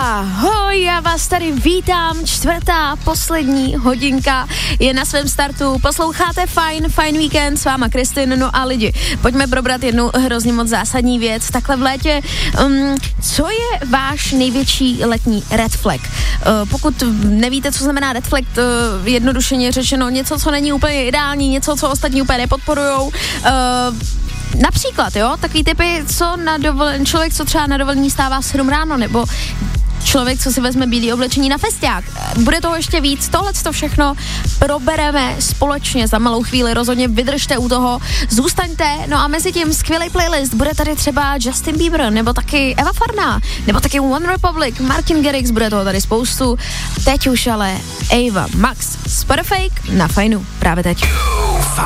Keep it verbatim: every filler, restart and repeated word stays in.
Ahoj, já vás tady vítám, čtvrtá, poslední hodinka je na svém startu, posloucháte Fajn, Fajn víkend, s váma Kristin, no a lidi, pojďme probrat jednu hrozně moc zásadní věc, takhle v létě, um, co je váš největší letní red flag? Uh, pokud nevíte, co znamená red flag, uh, jednodušeně řečeno něco, co není úplně ideální, něco, co ostatní úplně nepodporujou, uh, například, jo, takový typy, co na dovolen, člověk, co třeba na dovolení stává v sedm ráno, nebo člověk, co si vezme bílý oblečení na festiák. Bude toho ještě víc, tohleto všechno probereme společně za malou chvíli, rozhodně vydržte u toho, zůstaňte, no a mezi tím skvělý playlist, bude tady třeba Justin Bieber, nebo taky Eva Farná, nebo taky One Republic, Martin Garrix, bude toho tady spoustu, teď už ale Ava Max, Spotify na Fajnu, právě teď.